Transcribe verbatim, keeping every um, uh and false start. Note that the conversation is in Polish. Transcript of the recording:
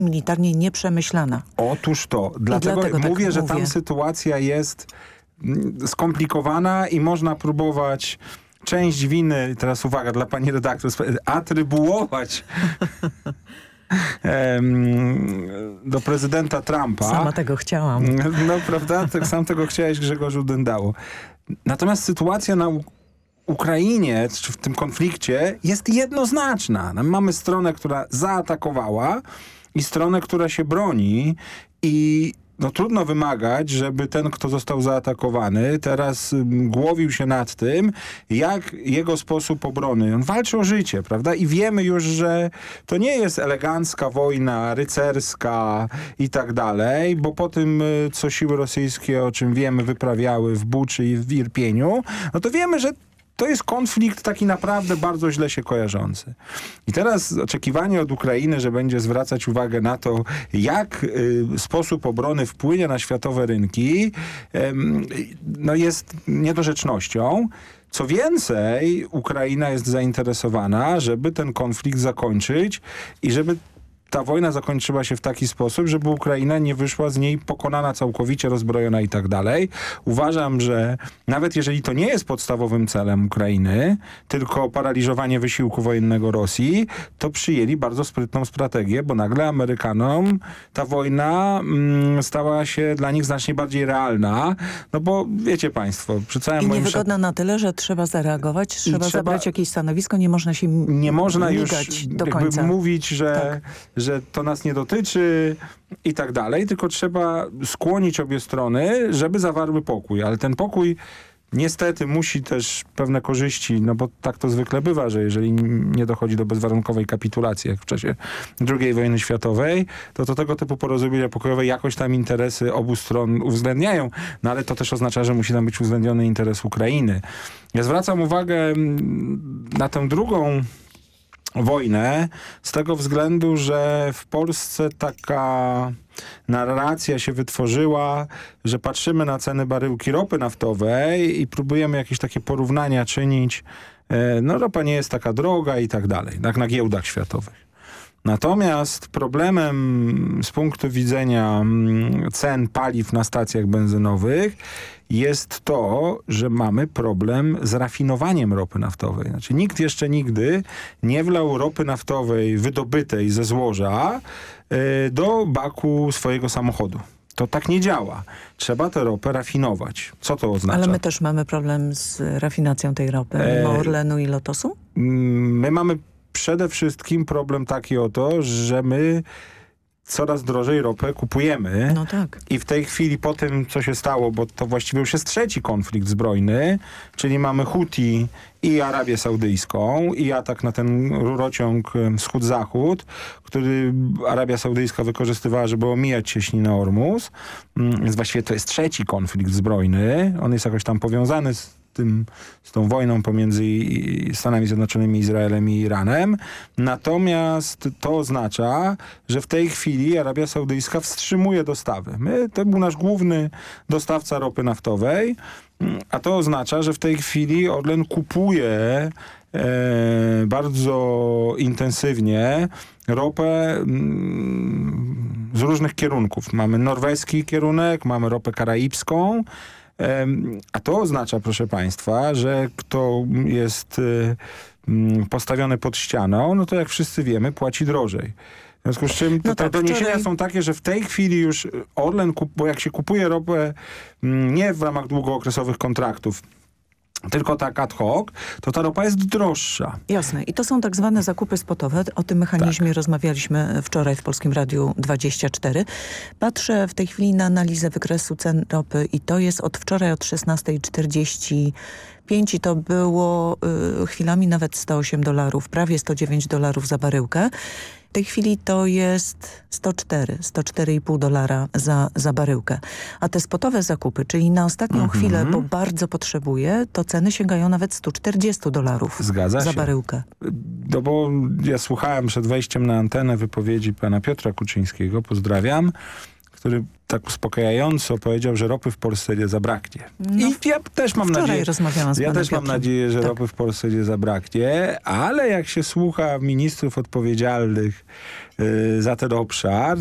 militarnie nieprzemyślana. Otóż to. Dlatego, dlatego mówię, tak że mówię. tam sytuacja jest skomplikowana i można próbować część winy, teraz uwaga dla pani redaktor, atrybuować do prezydenta Trumpa. Sama tego chciałam. No prawda? Tak sam tego chciałeś, Grzegorzu Dyndało. Natomiast sytuacja na Ukrainie, czy w tym konflikcie jest jednoznaczna. Mamy stronę, która zaatakowała i stronę, która się broni i no trudno wymagać, żeby ten, kto został zaatakowany, teraz um, głowił się nad tym, jak jego sposób obrony. On walczy o życie, prawda? I wiemy już, że to nie jest elegancka wojna, rycerska i tak dalej, bo po tym, co siły rosyjskie, o czym wiemy, wyprawiały w Buczy i w Irpieniu, no to wiemy, że to jest konflikt taki naprawdę bardzo źle się kojarzący. I teraz oczekiwanie od Ukrainy, że będzie zwracać uwagę na to, jak y, sposób obrony wpłynie na światowe rynki, y, no jest niedorzecznością. Co więcej, Ukraina jest zainteresowana, żeby ten konflikt zakończyć i żeby ta wojna zakończyła się w taki sposób, żeby Ukraina nie wyszła z niej pokonana całkowicie, rozbrojona i tak dalej. Uważam, że nawet jeżeli to nie jest podstawowym celem Ukrainy, tylko paraliżowanie wysiłku wojennego Rosji, to przyjęli bardzo sprytną strategię, bo nagle Amerykanom ta wojna mm, stała się dla nich znacznie bardziej realna. No bo wiecie państwo, przy całym I moim niewygodna na tyle, że trzeba zareagować, trzeba, trzeba zabrać jakieś stanowisko, nie można się nie można już do jakby końca mówić, że, tak. że to nas nie dotyczy i tak dalej, tylko trzeba skłonić obie strony, żeby zawarły pokój. Ale ten pokój niestety musi też pewne korzyści, no bo tak to zwykle bywa, że jeżeli nie dochodzi do bezwarunkowej kapitulacji, jak w czasie drugiej wojny światowej, to, to tego typu porozumienia pokojowe jakoś tam interesy obu stron uwzględniają. No ale to też oznacza, że musi tam być uwzględniony interes Ukrainy. Ja zwracam uwagę na tę drugą wojnę z tego względu, że w Polsce taka narracja się wytworzyła, że patrzymy na ceny baryłki ropy naftowej i próbujemy jakieś takie porównania czynić. No ropa nie jest taka droga i tak dalej, jak na giełdach światowych. Natomiast problemem z punktu widzenia cen paliw na stacjach benzynowych jest to, że mamy problem z rafinowaniem ropy naftowej. Znaczy nikt jeszcze nigdy nie wlał ropy naftowej wydobytej ze złoża yy, do baku swojego samochodu. To tak nie działa. Trzeba tę ropę rafinować. Co to oznacza? Ale my też mamy problem z rafinacją tej ropy, mimo Orlenu i Lotosu? My mamy przede wszystkim problem taki oto, że my coraz drożej ropę kupujemy. No tak. I w tej chwili po tym, co się stało, bo to właściwie już jest trzeci konflikt zbrojny, czyli mamy Huti i Arabię Saudyjską i atak na ten rurociąg wschód-zachód, który Arabia Saudyjska wykorzystywała, żeby omijać cieśninę Ormus. Więc właściwie to jest trzeci konflikt zbrojny. On jest jakoś tam powiązany z tym, z tą wojną pomiędzy Stanami Zjednoczonymi, Izraelem i Iranem. Natomiast to oznacza, że w tej chwili Arabia Saudyjska wstrzymuje dostawy. My, to był nasz główny dostawca ropy naftowej, a to oznacza, że w tej chwili Orlen kupuje e, bardzo intensywnie ropę mm, z różnych kierunków. Mamy norweski kierunek, mamy ropę karaibską, a to oznacza, proszę państwa, że kto jest postawiony pod ścianą, no to jak wszyscy wiemy, płaci drożej. W związku z czym no te tak, doniesienia wczoraj... są takie, że w tej chwili już Orlen, bo jak się kupuje ropę nie w ramach długookresowych kontraktów, tylko tak ad hoc, to ta ropa jest droższa. Jasne. I to są tak zwane zakupy spotowe. O tym mechanizmie tak. rozmawialiśmy wczoraj w Polskim Radiu dwadzieścia cztery. Patrzę w tej chwili na analizę wykresu cen ropy i to jest od wczoraj od szesnastej czterdzieści pięć i to było y, chwilami nawet sto osiem dolarów, prawie sto dziewięć dolarów za baryłkę. W tej chwili to jest sto cztery, sto cztery i pół dolara za, za baryłkę. A te spotowe zakupy, czyli na ostatnią mm-hmm. chwilę, bo bardzo potrzebuję, to ceny sięgają nawet sto czterdzieści dolarów Zgadza za się. baryłkę. No bo ja słuchałem przed wejściem na antenę wypowiedzi pana Piotra Kuczyńskiego, pozdrawiam, który tak uspokajająco powiedział, że ropy w Polsce nie zabraknie. No, I ja też mam wczoraj nadzieję, rozmawiałam z ja panem też mam Piotrem. nadzieję, że Tak. ropy w Polsce nie zabraknie, ale jak się słucha ministrów odpowiedzialnych y, za ten obszar,